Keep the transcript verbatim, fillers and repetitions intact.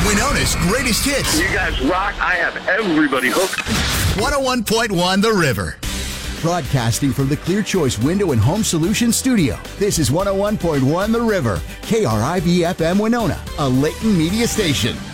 Winona's greatest hits. You guys rock. I have everybody hooked. one oh one point one The River. Broadcasting from the Clear Choice Window and Home Solutions studio, this is one oh one point one The River, K R I V F M Winona, a Layton media station.